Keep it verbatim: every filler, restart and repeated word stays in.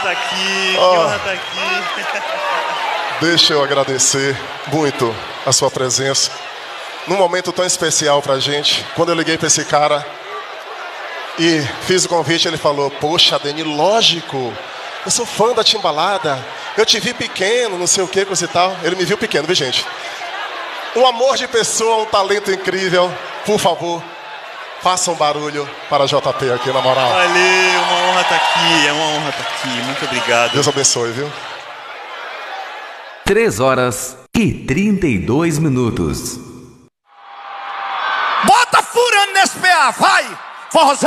tá aqui, Oh. que honra tá aqui. Deixa eu agradecer muito a sua presença. Num momento tão especial pra gente. Quando eu liguei pra esse cara e fiz o convite, ele falou: poxa, Deni, lógico, eu sou fã da Timbalada. Eu te vi pequeno, não sei o que, coisa e tal. Ele me viu pequeno, viu, gente? Um amor de pessoa, um talento incrível. Por favor, faça um barulho para J P aqui, na moral. Valeu, uma honra estar aqui, é uma honra estar aqui. Muito obrigado. Deus abençoe, viu? três horas e trinta e dois minutos. Bota furando nesse P A, vai! Forrozão!